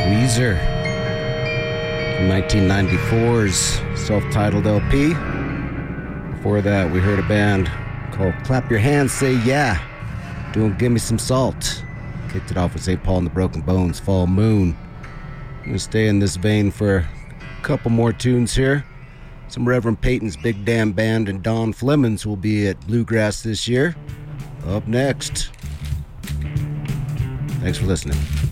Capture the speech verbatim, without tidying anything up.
Weezer from nineteen ninety-four's self-titled L P. Before that, we heard a band called Clap Your Hands, Say Yeah, doing Give Me Some Salt. Kicked it off with Saint Paul and the Broken Bones, Fall Moon. I'm going to stay in this vein for a couple more tunes here. Some Reverend Peyton's Big Damn Band and Don Flemons will be at Bluegrass this year. Up next. Thanks for listening.